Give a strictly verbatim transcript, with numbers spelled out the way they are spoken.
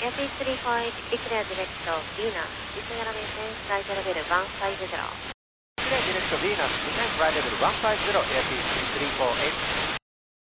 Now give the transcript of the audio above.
Airspeed three four eight, declare direct to Venus, descend maintain flight level one five zero. Declare direct to Venus, descend flight level one five zero, Airspeed three four eight.